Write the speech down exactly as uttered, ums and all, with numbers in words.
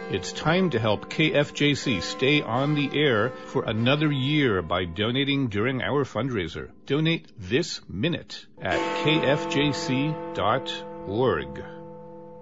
It's time to help K F J C stay on the air for another year by donating during our fundraiser. Donate this minute at k f j c dot org.